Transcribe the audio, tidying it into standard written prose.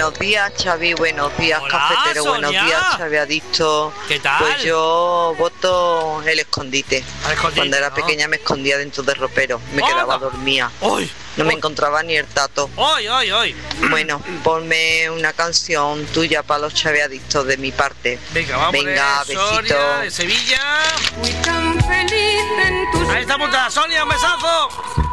Buenos días, Xavi, buenos días, Hola, cafetero, Sonia. buenos días, Xavi Adicto. ¿Qué tal? Pues yo voto el escondite. Al escondite, Cuando era ¿no? pequeña me escondía dentro del ropero, me ¡Anda! quedaba dormida. ¡Uy! No me encontraba ni el tato. ¡Uy! Bueno, ponme una canción tuya para los Xavi Adictos de mi parte. Venga, vamos Venga, a poner Sonia besito. de Sevilla. Fui tan feliz en tus Ahí está apuntada, Sonia, un besazo.